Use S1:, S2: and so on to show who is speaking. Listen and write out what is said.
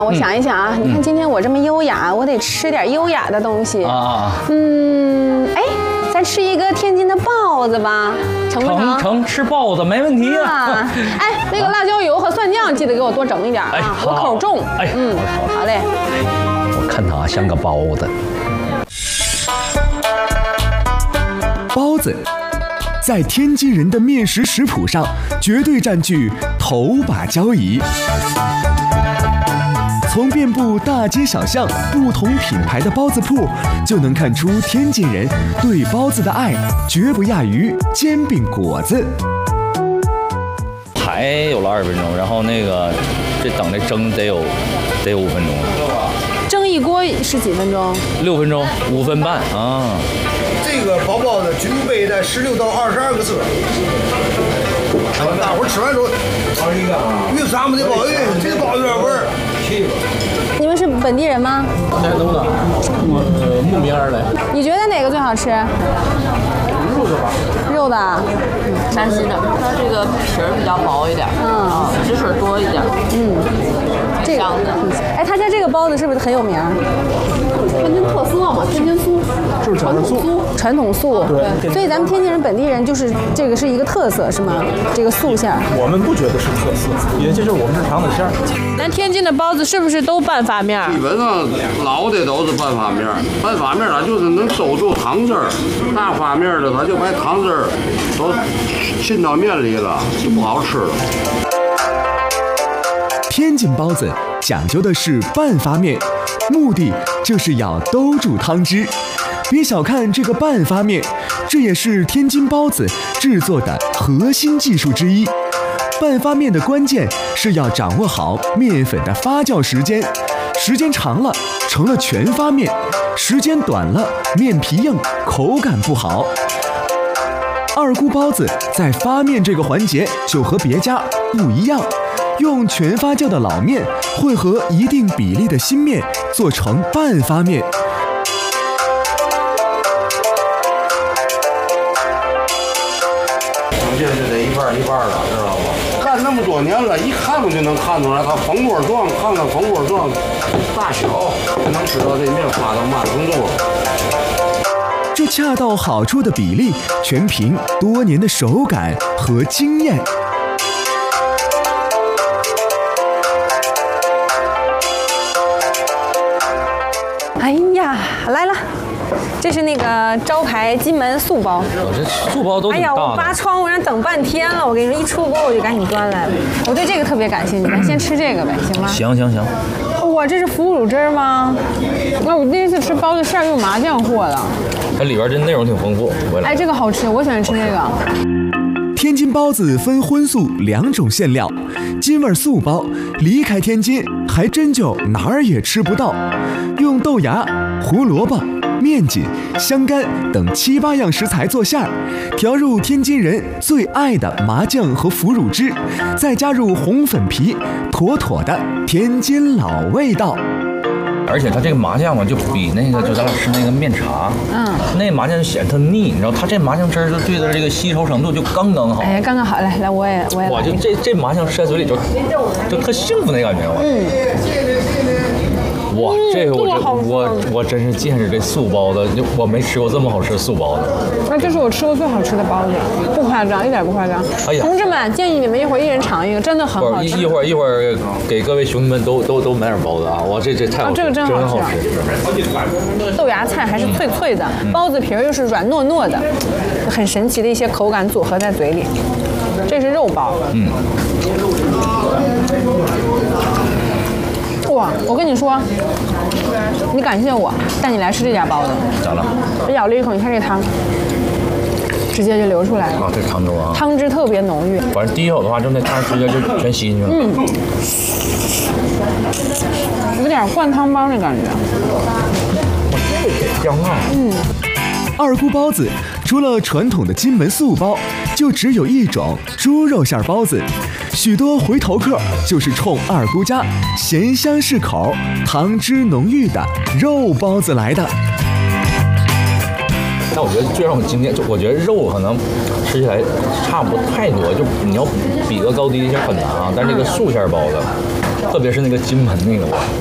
S1: 我想一想啊，你看今天我这么优雅，我得吃点优雅的东西啊。哎，咱吃一个天津的包子吧，成不成？
S2: 成，吃包子没问题啊。
S1: 哎，那个辣椒油和蒜酱记得给我多整一点啊，我口重。
S2: 哎，
S1: 好嘞。
S2: 我看它像个包子。
S3: 包子在天津人的面食食谱上绝对占据头把交椅。从遍布大街小巷不同品牌的包子铺，就能看出天津人对包子的爱绝不亚于煎饼果子。
S2: 还有了20分钟，然后那个这等这蒸得有5分钟了。
S1: 蒸一锅是几分钟
S2: ？6分钟，5分半啊。
S4: 这个包子均备在16到22个色。大伙儿吃完之后，有咱们的包子，这包有点味儿。
S1: 你们是本地人吗？
S5: 山东的，木棉儿的。
S1: 你觉得哪个最好吃？
S5: 肉的吧。
S1: 肉的。
S6: 山西的，它这个皮儿比较薄一点，汁水多一点，
S1: 这样的。哎，他家这个包子是不是很有名？
S6: 天津特色嘛，天津酥，
S5: 就是传统酥。
S1: 传统酥，对。所以咱们天津人本地人就是这个是一个特色，是吗？这个素馅儿。
S5: 我们不觉得是特色，因为这就是我们日常的馅儿。
S6: 咱天津的包子是不是都半发面？
S7: 基本上老的都是半发面，半发面它就是能收住汤汁儿，大发面的它就把汤汁儿都浸到面里了，就不好吃了。
S3: 天津包子讲究的是半发面，目的就是要兜住汤汁。别小看这个半发面，这也是天津包子制作的核心技术之一。半发面的关键是要掌握好面粉的发酵时间，时间长了成了全发面，时间短了面皮硬，口感不好。二姑包子在发面这个环节就和别家不一样，用全发酵的老面混合一定比例的新面做成半发面。
S7: 这是得一半一半的，知道吗？干那么多年了，一看我就能看出来它蜂窝状，看看蜂窝状大小，能知道这面发到嘛程度了。
S3: 这恰到好处的比例，全凭多年的手感和经验。
S1: 哎呀，来了，这是那个招牌金门素包。
S2: 我这素包都
S1: 哎呀，
S2: 挺大的。
S1: 我扒窗户上等半天了，我跟你说，一出锅我就赶紧端来了。我对这个特别感兴趣，咱先吃这个呗，行吗？
S2: 行。
S1: 哇，这是腐乳汁儿吗？那我第一次吃包子馅儿用麻酱和的。
S2: 它里边这内容挺丰富。
S1: 哎，这个好吃，我喜欢吃这个。
S3: 天津包子分荤素2种馅料，津味素包离开天津还真就哪儿也吃不到。用豆芽、胡萝卜、面筋、香干等7、8样食材做馅儿，调入天津人最爱的麻酱和腐乳汁，再加入红粉皮，妥妥的天津老味道。
S2: 而且它这个麻酱嘛，就比那个就咱俩吃那个面茶，那麻酱就显得特腻，你知道，它这麻酱汁儿就对的这个吸收程度就刚刚好。
S1: 哎，刚刚好，来，我也来。
S2: 我就这麻酱吃在嘴里就特幸福那感觉。哇，这个我真是见识这素包子，我没吃过这么好吃的素包子。
S1: 那这是我吃过最好吃的包子，不夸张，一点不夸张。
S2: 哎呀，
S1: 同志们，建议你们一会儿一人尝一个，真的很好吃。
S2: 一会儿给各位兄弟们都买点包子啊！哇，这太好吃，
S1: 这个真好吃。豆芽菜还是脆脆的，包子皮儿又是软糯糯的，很神奇的一些口感组合在嘴里。这是肉包。哇，我跟你说，你感谢我带你来吃这家包子。
S2: 咋了？
S1: 我咬了一口，你看这汤，直接就流出来了。
S2: 啊，这汤汁啊，
S1: 汤汁特别浓郁。
S2: 反正第一口的话，就那汤直接就全吸进去了。
S1: 有点灌汤包那感觉。
S2: 我这个香啊。
S3: 二姑包子除了传统的金门素包，就只有一种猪肉馅包子。许多回头客就是冲二姑家咸香适口、汤汁浓郁的肉包子来的。
S2: 但我觉得最让我惊艳，就我觉得肉可能吃起来差不太多，就你要比个高低一下很难啊。但是这个素馅包子， 特别是那个金盆那个味儿。